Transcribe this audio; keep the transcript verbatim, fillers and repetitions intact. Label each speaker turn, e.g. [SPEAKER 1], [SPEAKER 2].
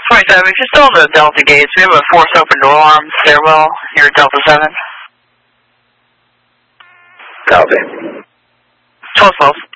[SPEAKER 1] twenty-seven, if you're still in the Delta gates, we have a force open door alarm stairwell here at Delta seven.
[SPEAKER 2] Copy.
[SPEAKER 1] twelve twelve.